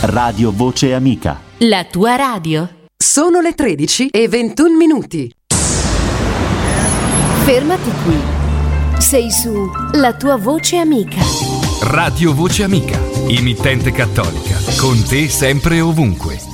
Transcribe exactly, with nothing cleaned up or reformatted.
Radio Voce Amica. La tua radio. Sono le tredici e ventuno minuti. Fermati qui. Sei su La tua voce amica. Radio Voce Amica, emittente cattolica, con te sempre e ovunque.